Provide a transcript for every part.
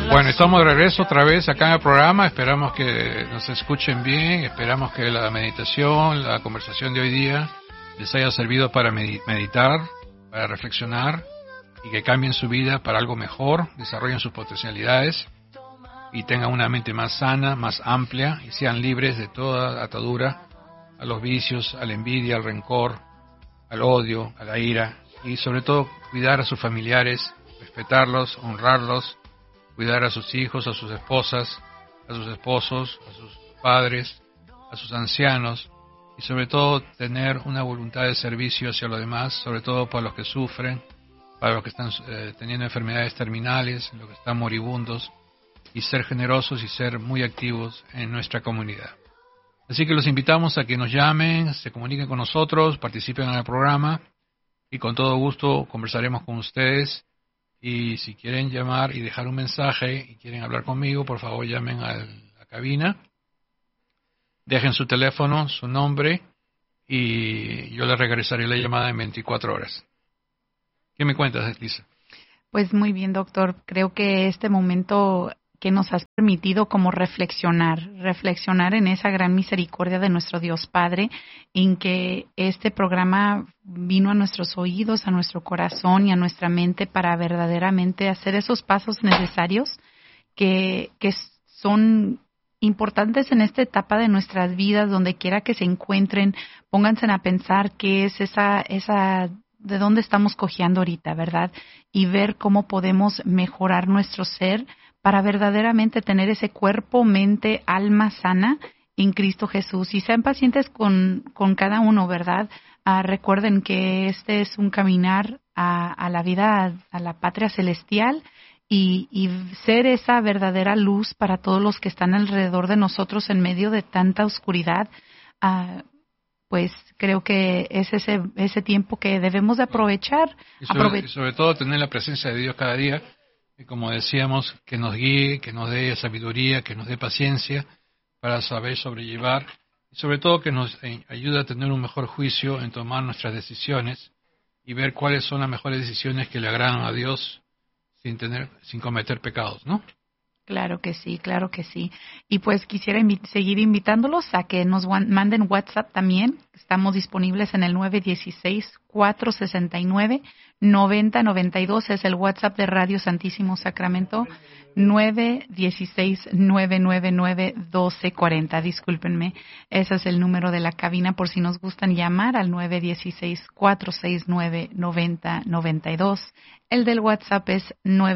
Bueno, estamos de regreso otra vez acá en el programa. Esperamos que nos escuchen bien. Esperamos que la meditación, la conversación de hoy día les haya servido para meditar, para reflexionar y que cambien su vida para algo mejor, desarrollen sus potencialidades y tengan una mente más sana, más amplia y sean libres de toda atadura a los vicios, a la envidia, al rencor, al odio, a la ira y sobre todo cuidar a sus familiares, respetarlos, honrarlos, cuidar a sus hijos, a sus esposas, a sus esposos, a sus padres, a sus ancianos y sobre todo tener una voluntad de servicio hacia los demás, sobre todo para los que sufren, para los que están teniendo enfermedades terminales, los que están moribundos, y ser generosos y ser muy activos en nuestra comunidad. Así que los invitamos a que nos llamen, se comuniquen con nosotros, participen en el programa y con todo gusto conversaremos con ustedes. Y si quieren llamar y dejar un mensaje y quieren hablar conmigo, por favor llamen a la cabina, dejen su teléfono, su nombre y yo les regresaré la llamada en 24 horas. ¿Qué me cuentas, Lisa? Pues muy bien, doctor. Creo que este momento que nos has permitido como reflexionar en esa gran misericordia de nuestro Dios Padre, en que este programa vino a nuestros oídos, a nuestro corazón y a nuestra mente para verdaderamente hacer esos pasos necesarios que son importantes en esta etapa de nuestras vidas, donde quiera que se encuentren, pónganse a pensar qué es esa de dónde estamos cojeando ahorita, ¿verdad? Y ver cómo podemos mejorar nuestro ser para verdaderamente tener ese cuerpo, mente, alma sana en Cristo Jesús. Y sean pacientes con cada uno, ¿verdad? Recuerden que este es un caminar a la vida, a la patria celestial y ser esa verdadera luz para todos los que están alrededor de nosotros en medio de tanta oscuridad. Pues creo que es ese tiempo que debemos de aprovechar. Y sobre todo tener la presencia de Dios cada día, y como decíamos, que nos guíe, que nos dé sabiduría, que nos dé paciencia para saber sobrellevar, y sobre todo que nos ayude a tener un mejor juicio en tomar nuestras decisiones y ver cuáles son las mejores decisiones que le agradan a Dios sin cometer pecados, ¿no? Claro que sí, claro que sí. Y pues quisiera seguir invitándolos a que nos manden WhatsApp también. Estamos disponibles en el 916-469-9092. Es el WhatsApp de Radio Santísimo Sacramento. 916-999-1240. Discúlpenme. Ese es el número de la cabina por si nos gustan llamar al 916-469-9092. El del WhatsApp es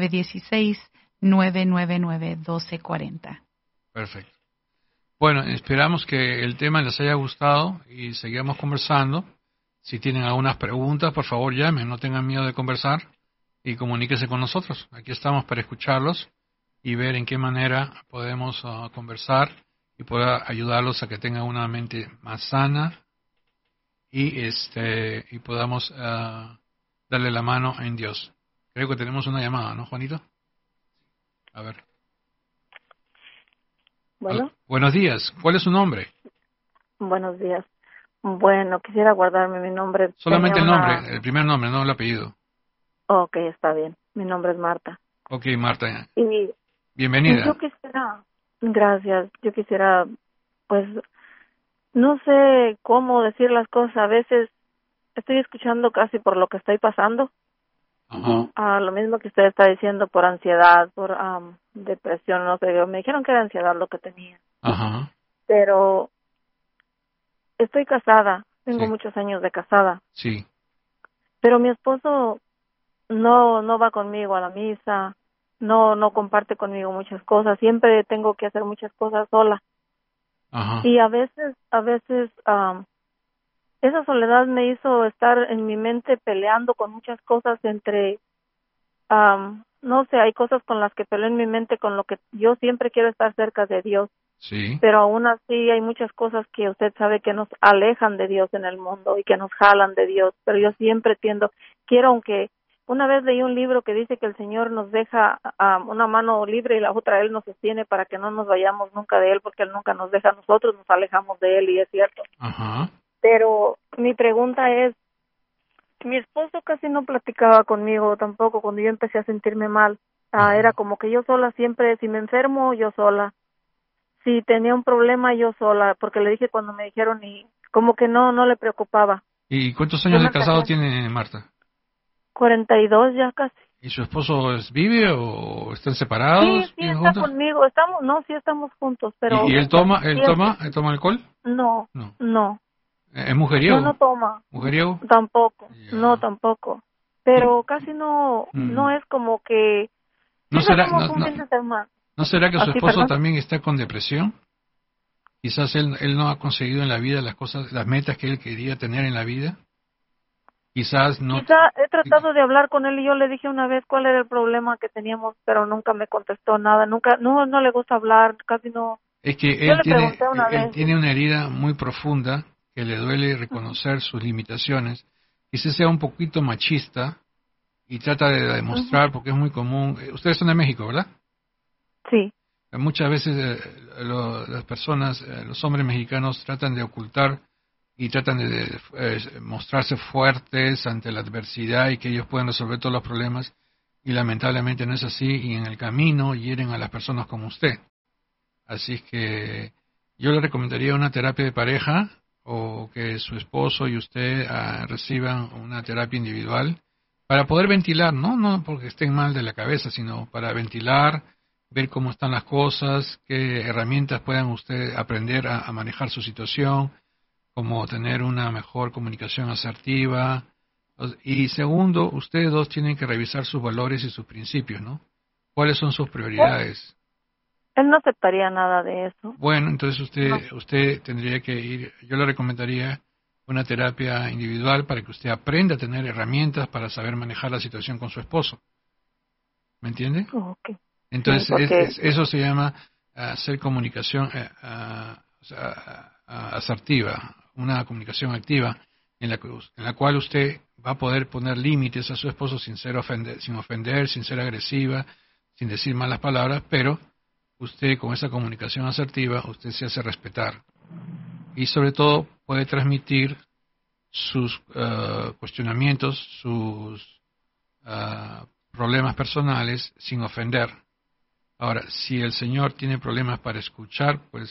916-999-1240. Perfecto. Bueno, esperamos que el tema les haya gustado y seguimos conversando. Si tienen algunas preguntas, por favor llamen, no tengan miedo de conversar y comuníquese con nosotros. Aquí estamos para escucharlos y ver en qué manera podemos conversar y poder ayudarlos a que tengan una mente más sana y podamos darle la mano en Dios. Creo que tenemos una llamada, ¿no, Juanito? A ver. Bueno. Buenos días. ¿Cuál es su nombre? Buenos días. Bueno, quisiera guardarme mi nombre. Solamente el nombre, el primer nombre, no el apellido. Ok, está bien. Mi nombre es Marta. Ok, Marta. Y bienvenida. Yo quisiera, gracias, pues, no sé cómo decir las cosas. A veces estoy escuchando casi por lo que estoy pasando. Ajá. Lo mismo que usted está diciendo, por ansiedad, por depresión, no sé. Me dijeron que era ansiedad lo que tenía. Ajá. Pero estoy casada, tengo muchos años de casada. Sí. Pero mi esposo no va conmigo a la misa, no comparte conmigo muchas cosas, siempre tengo que hacer muchas cosas sola. Ajá. Y a veces esa soledad me hizo estar en mi mente peleando con muchas cosas entre, no sé, hay cosas con las que peleo en mi mente con lo que yo siempre quiero estar cerca de Dios. Sí. Pero aún así hay muchas cosas que usted sabe que nos alejan de Dios en el mundo y que nos jalan de Dios, pero yo siempre quiero, aunque una vez leí un libro que dice que el Señor nos deja una mano libre y la otra Él nos sostiene para que no nos vayamos nunca de Él, porque Él nunca nos deja, nosotros nos alejamos de Él, y es cierto. Ajá. Pero mi pregunta es, mi esposo casi no platicaba conmigo tampoco cuando yo empecé a sentirme mal. Era como que yo sola siempre, si me enfermo, yo sola. Si tenía un problema, yo sola, porque le dije cuando me dijeron y como que no le preocupaba. ¿Y cuántos Yo años me de casado casé tiene Marta? 42 ya casi. ¿Y su esposo vive o están Sí, separados? sí ¿Viven está juntos? conmigo, sí estamos juntos, pero ¿Y él siempre, toma alcohol? no, No. no, ¿Es no mujeriego? toma, ¿Mujeriego? tampoco, no Ya. tampoco, Y- pero casi no mm, es como que, ¿No sí será, salimos un fin de semana, no será que su así, esposo perdón. también está con depresión? Quizás él no ha conseguido en la vida las cosas, las metas que él quería tener en la vida. Quizás no. Quizá he tratado de hablar con él y yo le dije una vez cuál era el problema que teníamos, pero nunca me contestó nada, nunca, no le gusta hablar, casi no. Es que Yo le pregunté una él vez. tiene una herida muy profunda que le duele reconocer sus limitaciones. Quizás sea un poquito machista y trata de Ujú. demostrar, porque es muy común. Ustedes son de México, ¿verdad? Sí. Muchas veces las personas, los hombres mexicanos tratan de ocultar y tratan de mostrarse fuertes ante la adversidad y que ellos pueden resolver todos los problemas y lamentablemente no es así y en el camino hieren a las personas como usted. Así es que yo le recomendaría una terapia de pareja o que su esposo y usted reciban una terapia individual para poder ventilar, no porque estén mal de la cabeza, sino para ventilar, ver cómo están las cosas, qué herramientas puedan usted aprender a manejar su situación, como tener una mejor comunicación asertiva. Y segundo, ustedes dos tienen que revisar sus valores y sus principios, ¿no? ¿Cuáles son sus prioridades? Él no aceptaría nada de eso. Bueno, entonces No. usted tendría que ir, yo le recomendaría una terapia individual para que usted aprenda a tener herramientas para saber manejar la situación con su esposo. ¿Me entiende? Okay. Sí, Entonces, porque eso se llama hacer comunicación o sea, asertiva, una comunicación activa en la cual usted va a poder poner límites a su esposo sin ofender, sin ser agresiva, sin decir malas palabras, pero usted con esa comunicación asertiva, usted se hace respetar y sobre todo puede transmitir sus cuestionamientos, sus problemas personales sin ofender. Ahora, si el Señor tiene problemas para escuchar, pues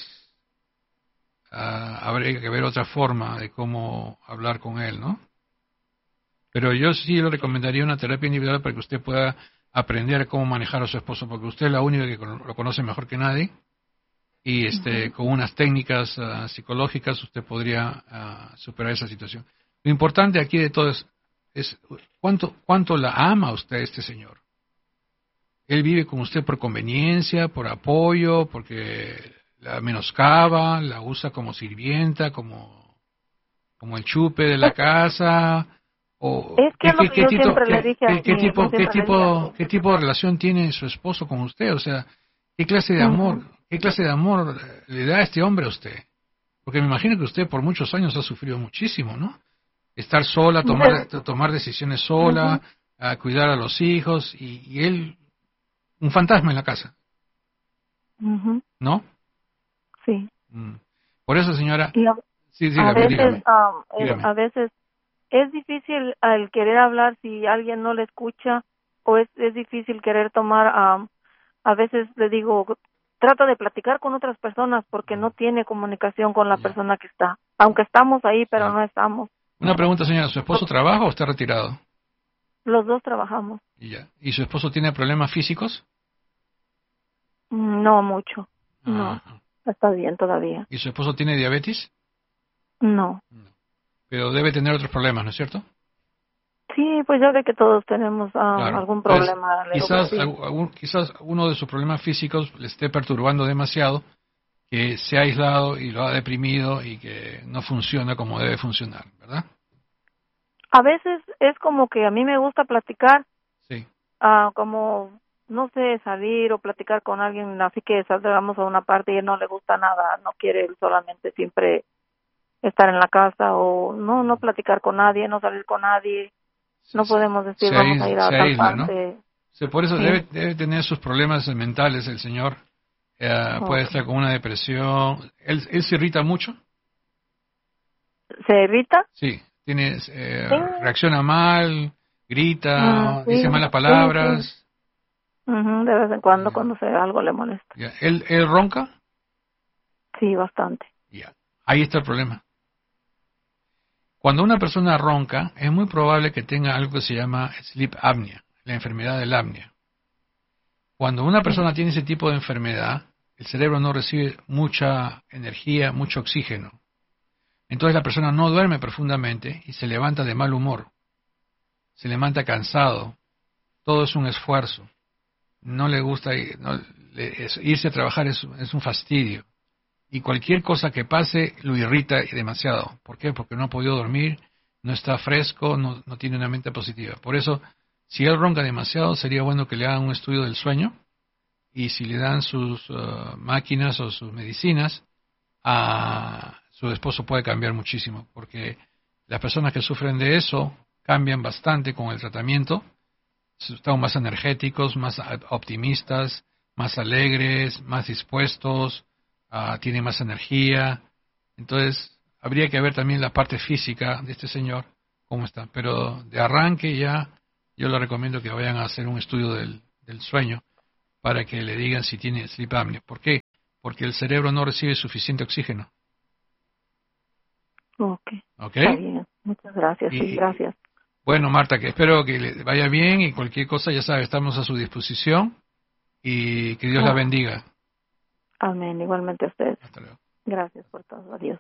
habría que ver otra forma de cómo hablar con Él, ¿no? Pero yo sí le recomendaría una terapia individual para que usted pueda aprender cómo manejar a su esposo, porque usted es la única que lo conoce mejor que nadie y ujú. con unas técnicas psicológicas usted podría superar esa situación. Lo importante aquí de todo es cuánto la ama usted este señor. Él vive con usted por conveniencia, por apoyo, porque la menoscaba, la usa como sirvienta, como el chupe de la Es, casa, o es que es lo que yo siempre le dije así, yo siempre le dije así. qué tipo de relación tiene su esposo con usted, o sea, Ujú. qué clase de amor le da este hombre a usted, porque me imagino que usted por muchos años ha sufrido muchísimo, ¿no? Estar sola, Bueno, tomar decisiones ujú, sola, a cuidar a los hijos y él un fantasma en la casa, ujú, ¿no? sí. Mm. Por eso, señora, Y sí, a veces, dígame. a veces es difícil el querer hablar si alguien no le escucha o es difícil querer tomar, a veces le digo, trata de platicar con otras personas porque no tiene comunicación con la Ya, persona que está, aunque estamos ahí, pero sí. no estamos. Una pregunta, señora, ¿su esposo trabaja o está retirado? Los dos trabajamos. Y ya. ¿Y su esposo tiene problemas físicos? No mucho, no, Ajá. está bien todavía. ¿Y su esposo tiene diabetes? No. No. Pero debe tener otros problemas, ¿no es cierto? Sí, pues yo creo que todos tenemos Claro. algún Entonces, problema, le digo que sí. quizás uno de sus problemas físicos le esté perturbando demasiado, que se ha aislado y lo ha deprimido y que no funciona como debe funcionar, ¿verdad? A veces es como que a mí me gusta platicar, Sí. como, no sé, salir o platicar con alguien, así que saldremos a una parte y él no le gusta nada, no quiere él solamente siempre estar en la casa o no platicar con nadie, no salir con nadie, no podemos decir vamos a ir a Se tal aísla, ¿no? parte. Sí, por eso Sí, debe tener sus problemas mentales el señor. Puede okay. estar con una depresión. Él se irrita mucho. ¿Se irrita? Sí, Sí, reacciona mal, grita, sí, dice malas sí, sí. palabras. De vez en cuando, cuando algo le molesta. Ya. ¿Él ronca? Sí, bastante. Ya. Ahí está el problema. Cuando una persona ronca, es muy probable que tenga algo que se llama sleep apnea, la enfermedad del apnea. Cuando una persona tiene ese tipo de enfermedad, el cerebro no recibe mucha energía, mucho oxígeno. Entonces la persona no duerme profundamente y se levanta de mal humor. Se levanta cansado. Todo es un esfuerzo. No le gusta irse a trabajar, es un fastidio. Y cualquier cosa que pase lo irrita demasiado. ¿Por qué? Porque no ha podido dormir, no está fresco, no tiene una mente positiva. Por eso, si él ronca demasiado, sería bueno que le hagan un estudio del sueño, y si le dan sus máquinas o sus medicinas, su esposo puede cambiar muchísimo, porque las personas que sufren de eso cambian bastante con el tratamiento, están más energéticos, más optimistas, más alegres, más dispuestos, tienen más energía. Entonces, habría que ver también la parte física de este señor, cómo está. Pero de arranque ya, yo le recomiendo que vayan a hacer un estudio del sueño para que le digan si tiene sleep apnea. ¿Por qué? Porque el cerebro no recibe suficiente oxígeno. Ok. Está bien. Muchas gracias. Sí, gracias. Bueno, Marta, que espero que le vaya bien y cualquier cosa, ya sabe, estamos a su disposición y que Dios la bendiga. Amén. Igualmente a ustedes. Hasta luego. Gracias por todo. Adiós.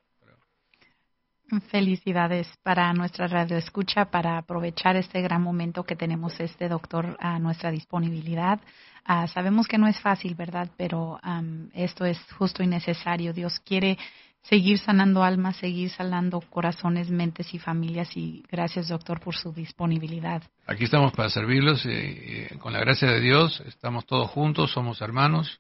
Felicidades para nuestra radio escucha, para aprovechar este gran momento que tenemos doctor a nuestra disponibilidad. Sabemos que no es fácil, ¿verdad? Pero esto es justo y necesario. Dios quiere seguir sanando almas, seguir sanando corazones, mentes y familias. Y gracias, doctor, por su disponibilidad. Aquí estamos para servirlos. Con la gracia de Dios estamos todos juntos, somos hermanos.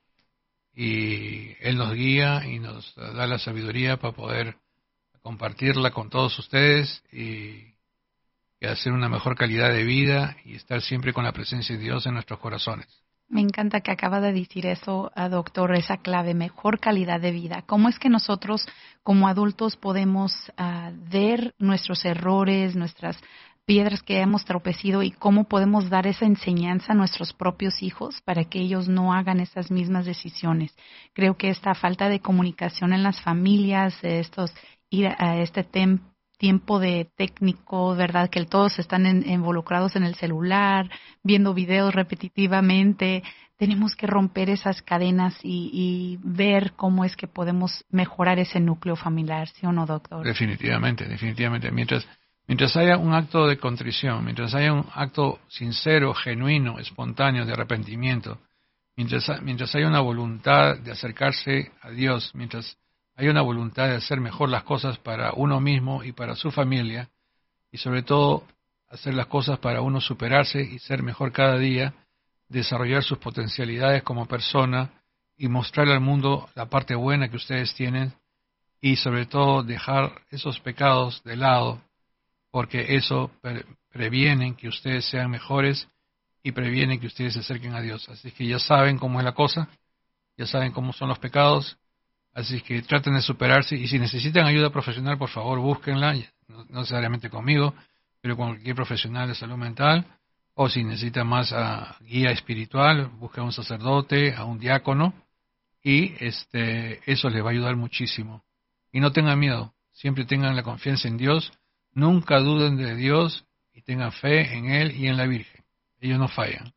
Y Él nos guía y nos da la sabiduría para poder compartirla con todos ustedes y hacer una mejor calidad de vida y estar siempre con la presencia de Dios en nuestros corazones. Me encanta que acaba de decir eso, doctor, esa clave, mejor calidad de vida. ¿Cómo es que nosotros como adultos podemos ver nuestros errores, nuestras piedras que hemos tropezado y cómo podemos dar esa enseñanza a nuestros propios hijos para que ellos no hagan esas mismas decisiones? Creo que esta falta de comunicación en las familias, ir a este tiempo de técnico, ¿verdad? Que todos están involucrados en el celular, viendo videos repetitivamente. Tenemos que romper esas cadenas y ver cómo es que podemos mejorar ese núcleo familiar, ¿sí o no, doctor? Definitivamente. Mientras haya un acto de contrición, mientras haya un acto sincero, genuino, espontáneo de arrepentimiento, mientras haya una voluntad de acercarse a Dios, mientras hay una voluntad de hacer mejor las cosas para uno mismo y para su familia, y sobre todo hacer las cosas para uno superarse y ser mejor cada día, desarrollar sus potencialidades como persona y mostrarle al mundo la parte buena que ustedes tienen y sobre todo dejar esos pecados de lado, porque eso previene que ustedes sean mejores y previene que ustedes se acerquen a Dios. Así que ya saben cómo es la cosa, ya saben cómo son los pecados. Así que traten de superarse y si necesitan ayuda profesional, por favor, búsquenla, no necesariamente conmigo, pero con cualquier profesional de salud mental, o si necesitan más guía espiritual, busquen a un sacerdote, a un diácono, y eso les va a ayudar muchísimo. Y no tengan miedo, siempre tengan la confianza en Dios, nunca duden de Dios y tengan fe en Él y en la Virgen. Ellos no fallan.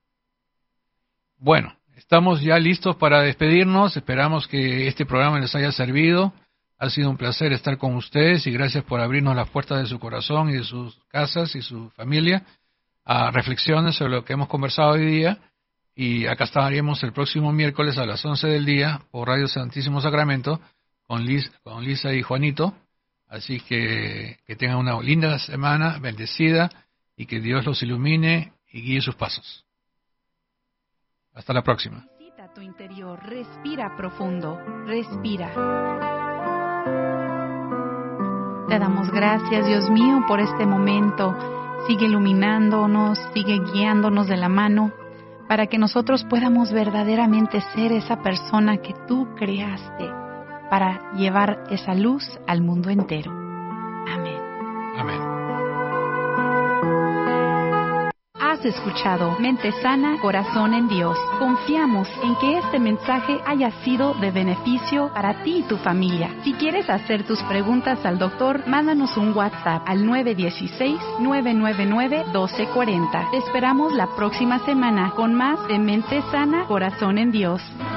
Bueno. Estamos ya listos para despedirnos. Esperamos que este programa les haya servido. Ha sido un placer estar con ustedes y gracias por abrirnos las puertas de su corazón y de sus casas y su familia a reflexiones sobre lo que hemos conversado hoy día. Y acá estaremos el próximo miércoles a las 11 del día por Radio Santísimo Sacramento con Lisa y Juanito. Así que tengan una linda semana, bendecida, y que Dios los ilumine y guíe sus pasos. Hasta la próxima. Visita tu interior, respira profundo, respira. Te damos gracias, Dios mío, por este momento. Sigue iluminándonos, sigue guiándonos de la mano para que nosotros podamos verdaderamente ser esa persona que tú creaste para llevar esa luz al mundo entero. Amén. Amén. Has Has escuchado Mente Sana, Corazón en Dios. Confiamos en que este mensaje haya sido de beneficio para ti y tu familia. Si quieres hacer tus preguntas al doctor, mándanos un WhatsApp al 916-999-1240. Te esperamos la próxima semana con más de Mente Sana, Corazón en Dios.